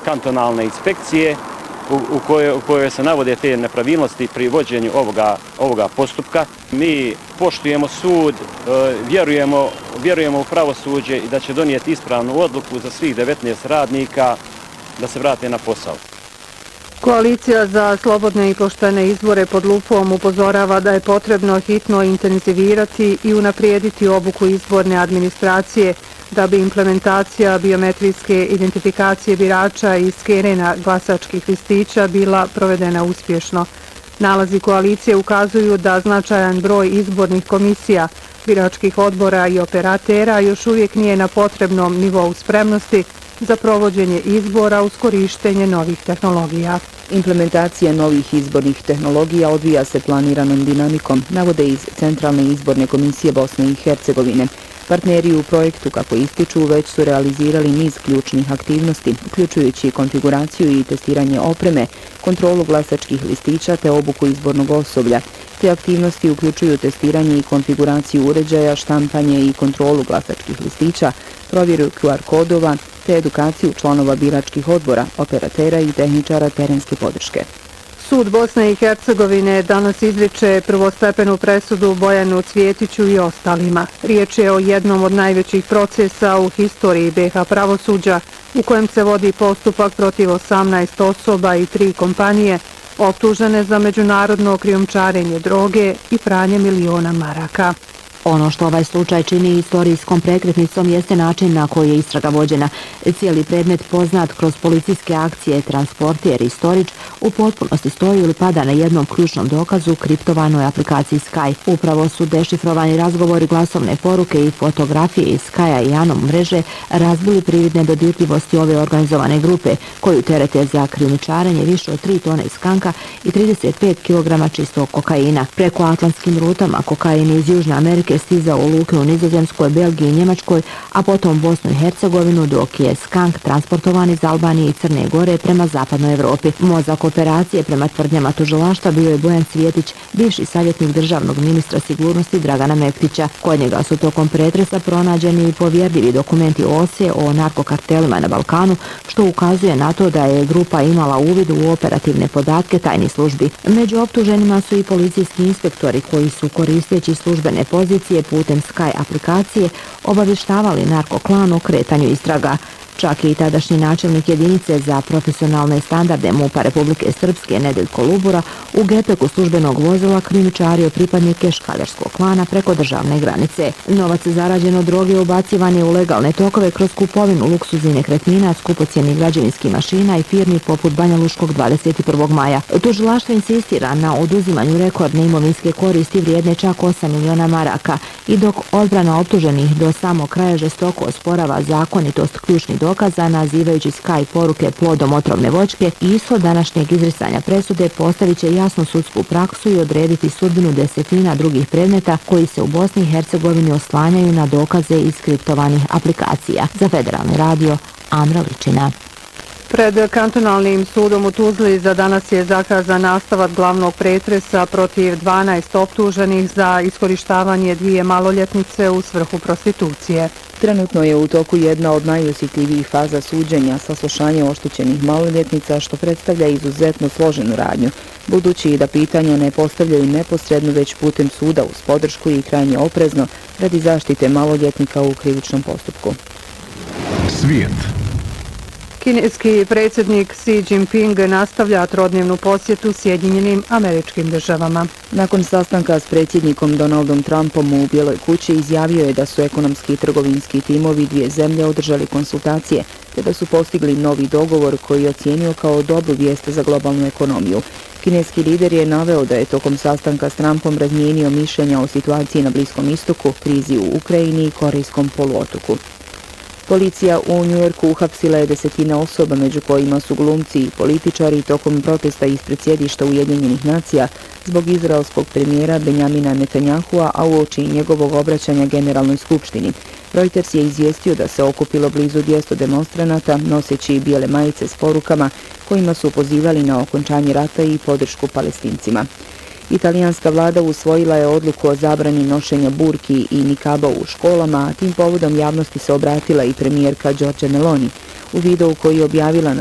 kantonalne inspekcije u kojoj se navode te nepravilnosti pri vođenju ovoga postupka. Mi poštujemo sud, vjerujemo u pravosuđe i da će donijeti ispravnu odluku za svih 19 radnika da se vrate na posao. Koalicija za slobodne i poštene izbore pod lupom upozorava da je potrebno hitno intenzivirati i unaprijediti obuku izborne administracije da bi implementacija biometrijske identifikacije birača i skenera glasačkih listića bila provedena uspješno. Nalazi koalicije ukazuju da značajan broj izbornih komisija, biračkih odbora i operatera još uvijek nije na potrebnom nivou spremnosti za provođenje izbora uz korištenje novih tehnologija. Implementacija novih izbornih tehnologija odvija se planiranom dinamikom, navode iz Centralne izborne komisije Bosne i Hercegovine. Partneri u projektu, kako ističu, već su realizirali niz ključnih aktivnosti, uključujući konfiguraciju i testiranje opreme, kontrolu glasačkih listića te obuku izbornog osoblja. Te aktivnosti uključuju testiranje i konfiguraciju uređaja, štampanje i kontrolu glasačkih listića, provjeru QR kodova te edukaciju članova biračkih odbora, operatera i tehničara terenske podrške. Sud Bosne i Hercegovine danas izriče prvostepenu presudu Bojanu Cvjetiću i ostalima. Riječ je o jednom od najvećih procesa u historiji BiH pravosuđa u kojem se vodi postupak protiv 18 osoba i 3 kompanije optužene za međunarodno krijumčarenje droge i pranje miliona maraka. Ono što ovaj slučaj čini istorijskom prekretnicom jeste način na koji je istraga vođena. Cijeli predmet poznat kroz policijske akcije Transporter i Storage u potpunosti stoji ili pada na jednom ključnom dokazu kriptovanoj aplikaciji Sky. Upravo su dešifrovani razgovori, glasovne poruke i fotografije iz Skya i Anom mreže razbili prividne dodirljivosti ove organizovane grupe koju terete za krijumčarenje više od 3 tone skanka i 35 kg čistog kokaina. Preko atlantskim rutama kokain iz Južne Amerike stizao u luke u Nizozemskoj, Belgiji i Njemačkoj, a potom Bosnu i Hercegovinu, dok je skank transportovan iz Albanije i Crne Gore prema zapadnoj Evropi. Mozak operacije prema tvrdnjama tužilaštva bio je Bojan Cvjetić, bivši savjetnik državnog ministra sigurnosti Dragana Mektića. Kod njega su tokom pretresa pronađeni i povjerljivi dokumenti OSE o narkokartelima na Balkanu, što ukazuje na to da je grupa imala uvid u operativne podatke tajnih službi. Među optuženima su i policijski inspektori koji su koristeći službene pozicije putem Sky aplikacije obavještavali narkoklan o kretanju istraga. Čak i tadašnji načelnik jedinice za profesionalne standarde MUP-a Republike Srpske Nedeljko Lubura u gepeku službenog vozila krijumčario pripadnike škaljarskog klana preko državne granice. Novac zarađen od droge ubacivan je u legalne tokove kroz kupovinu luksuznih nekretnina, skupocjenih građevinskih mašina i firmi poput Banjaluškog 21. maja. Tužilaštvo insistira na oduzimanju rekordne imovinske koristi vrijedne čak 8 miliona maraka i dok odbrana optuženih do samog kraja žestoko osporava zakonitost ključnih dokaza, nazivajući Sky poruke plodom otrovne voćke, i ishod današnjeg izricanja presude postavit će jasnu sudsku praksu i odrediti sudbinu desetina drugih predmeta koji se u Bosni i Hercegovini oslanjaju na dokaze iz kriptovanih aplikacija. Za Federalni radio, Amra Ličina. Pred kantonalnim sudom u Tuzli za danas je zakazan nastavak glavnog pretresa protiv 12 optuženih za iskorištavanje 2 maloljetnice u svrhu prostitucije. Trenutno je u toku jedna od najosjetljivijih faza suđenja, saslušanje oštećenih maloljetnica, što predstavlja izuzetno složenu radnju, budući da pitanja ne postavljaju neposredno već putem suda uz podršku i krajnje oprezno radi zaštite maloljetnika u krivičnom postupku. Svijet. Kineski predsjednik Xi Jinping nastavlja trodnevnu posjetu Sjedinjenim Američkim Državama. Nakon sastanka s predsjednikom Donaldom Trumpom u Bijeloj kući izjavio je da su ekonomski i trgovinski timovi dvije zemlje održali konsultacije, te da su postigli novi dogovor koji je ocijenio kao dobru vijest za globalnu ekonomiju. Kineski lider je naveo da je tokom sastanka s Trumpom razmijenio mišljenja o situaciji na Bliskom istoku, krizi u Ukrajini i Korejskom poluotoku. Policija u Njujorku uhapsila je desetine osoba, među kojima su glumci i političari, tokom protesta ispred sjedišta Ujedinjenih nacija zbog izraelskog premijera Benjamina Netanjahua, a uoči njegovog obraćanja Generalnoj skupštini. Reuters je izvijestio da se okupilo blizu 200 demonstranata noseći bijele majice s porukama kojima su pozivali na okončanje rata i podršku Palestincima. Italijanska vlada usvojila je odluku o zabrani nošenja burki i nikaba u školama, a tim povodom javnosti se obratila i premijerka Giorgia Meloni. U videu koji je objavila na